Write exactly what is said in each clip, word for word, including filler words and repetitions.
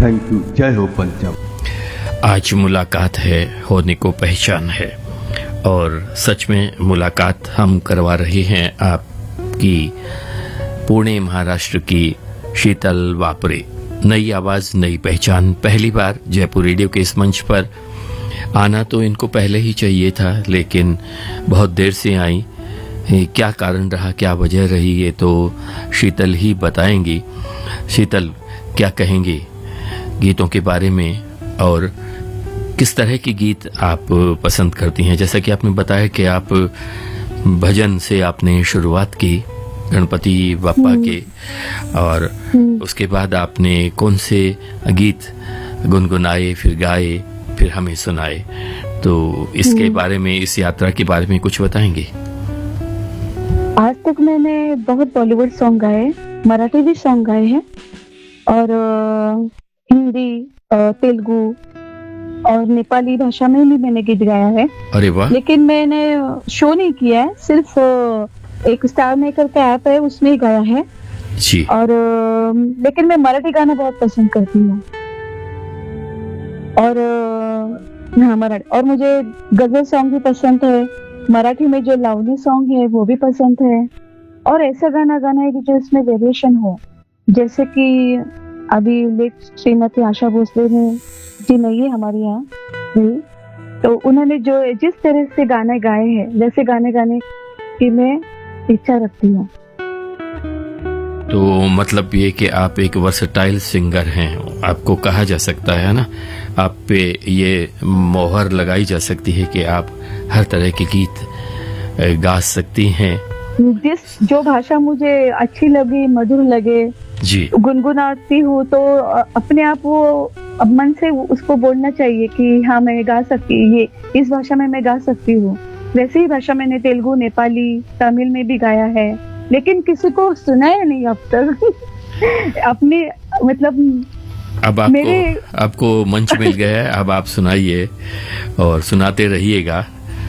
Thank you. जय हो पंचम। आज मुलाकात है, होने को पहचान है, और सच में मुलाकात हम करवा रहे हैं आपकी पुणे महाराष्ट्र की शीतल वापरे। नई आवाज, नई पहचान, पहली बार जयपुर रेडियो के इस मंच पर आना तो इनको पहले ही चाहिए था, लेकिन बहुत देर से आई। क्या कारण रहा, क्या वजह रही, ये तो शीतल ही बताएंगी। शीतल, क्या कहेंगी गीतों के बारे में और किस तरह की गीत आप पसंद करती हैं? जैसा कि आपने बताया कि आप भजन से आपने शुरुआत की, गणपति बप्पा के, और उसके बाद आपने कौन से गीत गुनगुनाए, फिर गाए, फिर हमें सुनाए। तो इसके बारे में, इस यात्रा के बारे में कुछ बताएंगे? आज तक मैंने बहुत बॉलीवुड सॉन्ग गाए, मराठी भी सॉन्ग गाए हैं, और हिंदी, तेलुगु और नेपाली भाषा में भी मैंने गीत गाया है। अरे वाह। लेकिन मैंने शो नहीं किया है, सिर्फ एक स्टार मेकर का ऐप है उसमें ही गाया है जी। और लेकिन मैं मराठी गाना बहुत पसंद करती हूँ, और हाँ मराठी, और मुझे गजल सॉन्ग भी पसंद है। मराठी में जो लावनी सॉन्ग है वो भी पसंद है, और ऐसा गाना गाना है कि जो इसमें वेरिएशन हो, जैसे कि अभी लेट श्रीमती आशा भोसले ने जी नहीं है हमारे यहाँ, तो उन्होंने जो जिस तरह से गाने गाए हैं, वैसे गाने गाने की मैं इच्छा रखती हूँ। तो मतलब ये कि आप एक वर्सेटाइल सिंगर हैं, आपको कहा जा सकता है ना, आप पे ये मोहर लगाई जा सकती है कि आप हर तरह के गीत गा सकती हैं। जिस जो भाषा मुझे अच्छी लगी, मधुर लगे जी, गुनगुनाती हूँ, तो अपने आप वो अब मन से उसको बोलना चाहिए कि हाँ मैं गा सकती, ये इस भाषा में मैं गा सकती हूँ। वैसे ही भाषा मैंने तेलुगु, नेपाली, तमिल में भी गाया है, लेकिन किसी को सुनाया नहीं अब तक। अपने मतलब अब आपको मेरे... आपको मंच मिल गया है, अब आप सुनाइए और सुनाते रहिएगा।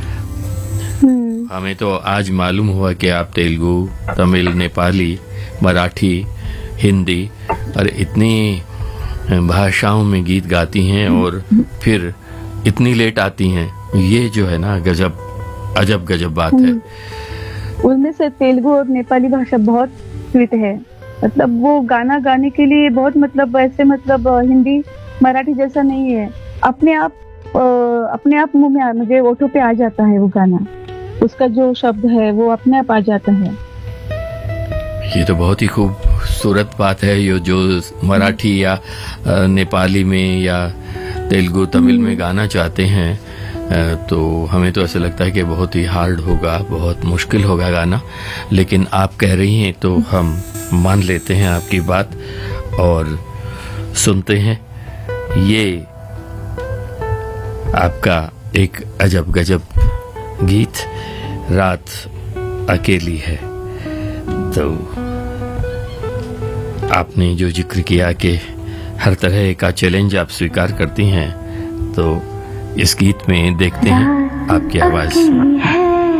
हमें तो आज मालूम हुआ कि आप तेलुगु, तमिल, नेपाली, मराठी, हिंदी और इतनी भाषाओं में गीत गाती हैं, और फिर इतनी लेट आती हैं। ये जो है ना गजब, अजब गजब बात है। उनमें से तेलुगु और नेपाली भाषा बहुत स्वीट है, मतलब वो गाना गाने के लिए बहुत, मतलब ऐसे मतलब हिंदी मराठी जैसा नहीं है, अपने आप अपने आप मुंह में, मुझे ओठों पे आ जाता है वो गाना, उसका जो शब्द है वो अपने आप आ जाता है। ये तो बहुत ही खूबसूरत बात है। ये जो मराठी या नेपाली में या तेलुगु, तमिल में गाना चाहते हैं, तो हमें तो ऐसा लगता है कि बहुत ही हार्ड होगा, बहुत मुश्किल होगा गाना, लेकिन आप कह रही हैं तो हम मान लेते हैं आपकी बात और सुनते हैं। ये आपका एक अजब गजब गीत, रात अकेली है। तो आपने जो जिक्र किया कि हर तरह का चैलेंज आप स्वीकार करती हैं, तो इस गीत में देखते हैं आपकी आवाज।